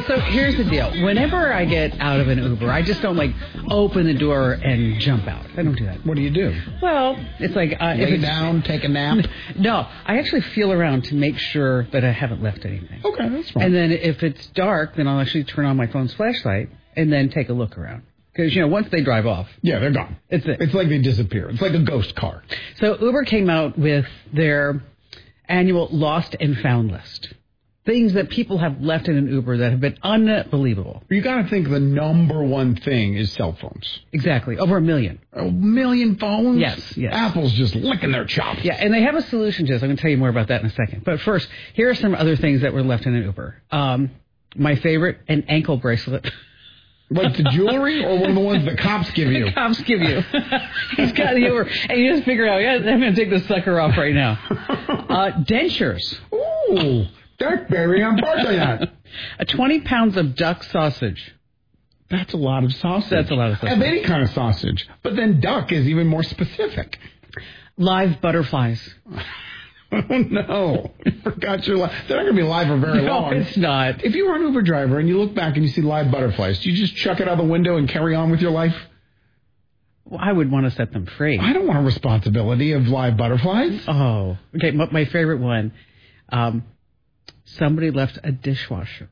So here's the deal. Whenever I get out of an Uber, I just don't, like, open the door and jump out. I don't do that. What do you do? Well, it's like... lay down, take a nap? No, I actually feel around to make sure that I haven't left anything. Okay, that's fine. And then if it's dark, then I'll actually turn on my phone's flashlight and then take a look around. Because, once they drive off... Yeah, they're gone. It's like they disappear. It's like a ghost car. So Uber came out with their annual Lost and Found list. Things that people have left in an Uber that have been unbelievable. You got to think the number one thing is cell phones. Exactly. Over 1 million. 1 million phones? Yes. Apple's just licking their chops. Yeah, and they have a solution to this. I'm going to tell you more about that in a second. But first, here are some other things that were left in an Uber. My favorite, an ankle bracelet. Like the jewelry or one of the ones the cops give you? The cops give you. He's got the Uber. And you just figure out, I'm going to take this sucker off right now. Dentures. Ooh, that's very unfortunate. 20 pounds of duck sausage. That's a lot of sausage. That's a lot of sausage. Of any kind of sausage. But then duck is even more specific. Live butterflies. Oh, no. You forgot your life. They're not going to be live for very long. No, it's not. If you were an Uber driver and you look back and you see live butterflies, do you just chuck it out the window and carry on with your life? Well, I would want to set them free. I don't want a responsibility of live butterflies. Oh. Okay, my favorite one. Somebody left a dishwasher.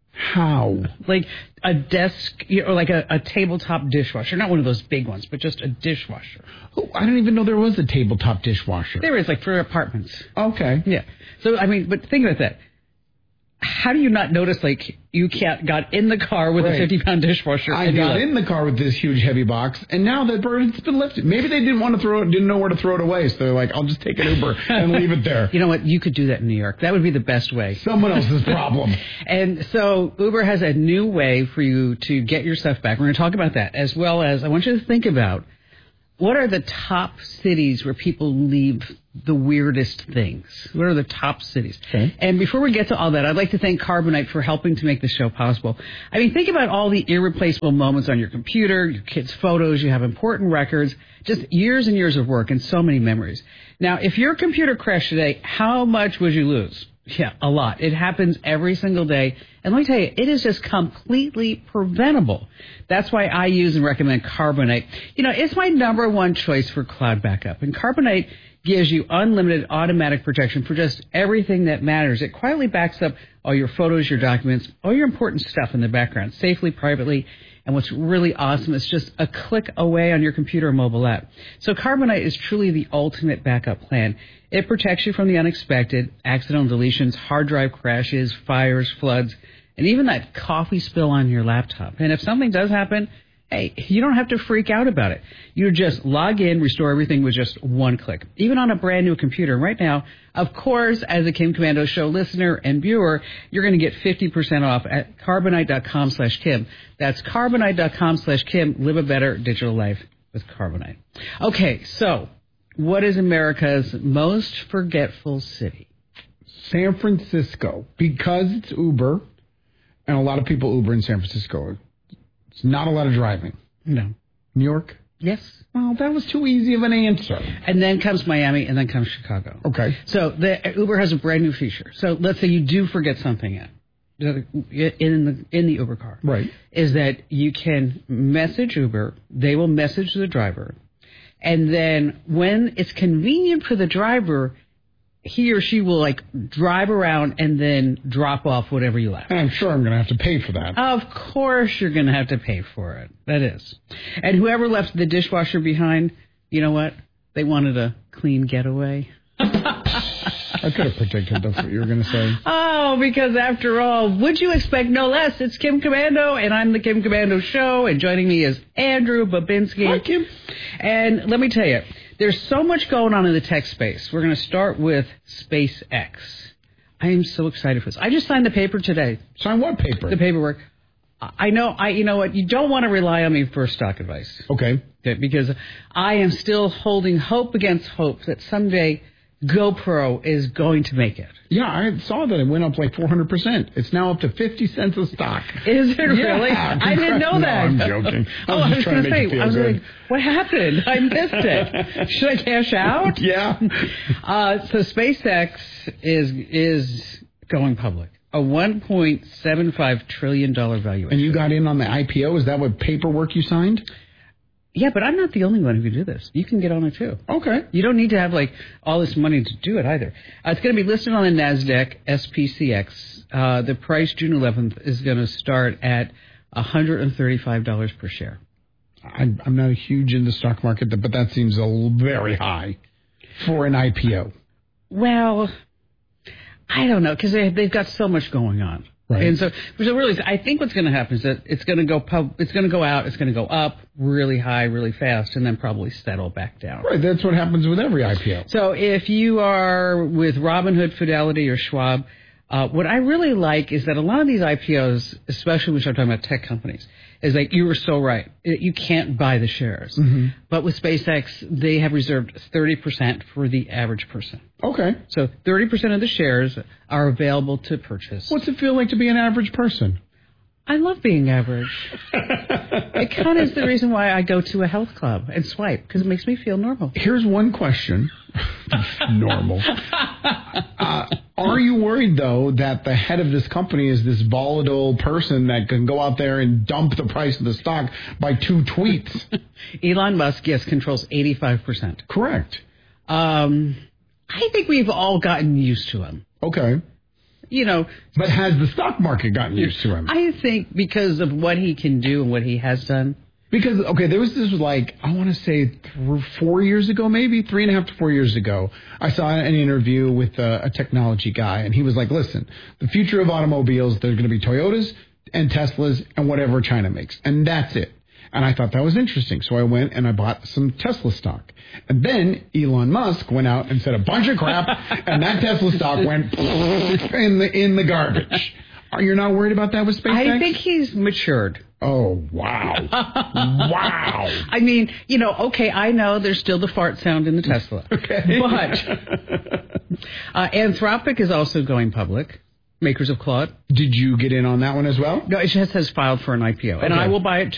How? Like a desk, or like a tabletop dishwasher. Not one of those big ones, but just a dishwasher. Oh, I didn't even know there was a tabletop dishwasher. There is, like for apartments. Okay. Yeah. So, but think about that. How do you not notice, like, you got in the car with a 50-pound dishwasher? I got in the car with this huge heavy box, and now that it's been lifted. Maybe they didn't know where to throw it away, so they're like, I'll just take an Uber and leave it there. You know what? You could do that in New York. That would be the best way. Someone else's problem. And so Uber has a new way for you to get your stuff back. We're going to talk about that, as well as I want you to think about what are the top cities where people leave the weirdest things? What are the top cities? Okay. And before we get to all that, I'd like to thank Carbonite for helping to make this show possible. I mean, think about all the irreplaceable moments on your computer, your kids' photos, you have important records, just years and years of work and so many memories. Now, if your computer crashed today, how much would you lose? Yeah, a lot. It happens every single day. And let me tell you, it is just completely preventable. That's why I use and recommend Carbonite. It's my number one choice for cloud backup. And Carbonite gives you unlimited automatic protection for just everything that matters. It quietly backs up all your photos, your documents, all your important stuff in the background, safely, privately. And what's really awesome is just a click away on your computer or mobile app. So Carbonite is truly the ultimate backup plan. It protects you from the unexpected, accidental deletions, hard drive crashes, fires, floods, and even that coffee spill on your laptop. And if something does happen, hey, you don't have to freak out about it. You just log in, restore everything with just one click, even on a brand new computer. Right now, of course, as a Kim Komando Show listener and viewer, you're going to get 50% off at Carbonite.com/Kim. That's Carbonite.com/Kim. Live a better digital life with Carbonite. Okay, so what is America's most forgetful city? San Francisco, because it's Uber, and a lot of people Uber in San Francisco. It's not a lot of driving. No. New York? Yes. Well, that was too easy of an answer. And then comes Miami, and then comes Chicago. Okay. So the Uber has a brand new feature. So let's say you do forget something in the Uber car. Right. Is that you can message Uber, they will message the driver, and then when it's convenient for the driver, he or she will, like, drive around and then drop off whatever you left. And I'm sure I'm going to have to pay for that. Of course you're going to have to pay for it. That is. And whoever left the dishwasher behind, you know what? They wanted a clean getaway. I could have predicted that's what you were going to say. Oh, because after all, would you expect no less? It's Kim Komando, and I'm the Kim Komando Show, and joining me is Andrew Babinski. Hi, Kim. And let me tell you, there's so much going on in the tech space. We're going to start with SpaceX. I am so excited for this. I just signed the paper today. Sign what paper? The paperwork. You know what? You don't want to rely on me for stock advice. Okay. Because I am still holding hope against hope that someday GoPro is going to make it. Yeah, I saw that it went up like 400%. It's now up to 50 cents a stock. Is it really? Yeah, I didn't know that. No, I'm joking. I was going to say, I was like, what happened? I missed it. Should I cash out? Yeah. So SpaceX is going public. a $1.75 trillion valuation. And you got in on the IPO? Is that what paperwork you signed? Yeah, but I'm not the only one who can do this. You can get on it too. Okay. You don't need to have like all this money to do it either. It's going to be listed on the NASDAQ SPCX. The price June 11th is going to start at $135 per share. I'm not huge in the stock market, but that seems very high for an IPO. Well, I don't know, because they've got so much going on. Right. And so really, I think what's going to happen is that it's going to go out, it's going to go up really high, really fast, and then probably settle back down. Right. That's what happens with every IPO. So if you are with Robinhood, Fidelity, or Schwab, what I really like is that a lot of these IPOs, especially when we start talking about tech companies, is like, you were so right. You can't buy the shares. Mm-hmm. But with SpaceX, they have reserved 30% for the average person. Okay. So 30% of the shares are available to purchase. What's it feel like to be an average person? I love being average. It kind of is the reason why I go to a health club and swipe, because it makes me feel normal. Here's one question. Normal. Are you worried, though, that the head of this company is this volatile person that can go out there and dump the price of the stock by 2 tweets? Elon Musk, yes, controls 85%. Correct. I think we've all gotten used to him. Okay. You know. But has the stock market gotten used to him? I think because of what he can do and what he has done. Because, okay, there was this, like, I want to say 4 years ago, maybe 3.5 to 4 years ago, I saw an interview with a technology guy, and he was like, listen, the future of automobiles, there's going to be Toyotas and Teslas and whatever China makes, and that's it. And I thought that was interesting, so I went and I bought some Tesla stock. And then Elon Musk went out and said a bunch of crap, and that Tesla stock went in the garbage. You're not worried about that with SpaceX? I think he's matured. Oh, wow. Wow. I mean, okay, I know there's still the fart sound in the Tesla. Okay. But Anthropic is also going public, makers of Claude. Did you get in on that one as well? No, it just has filed for an IPO. Okay. And I will buy it, too.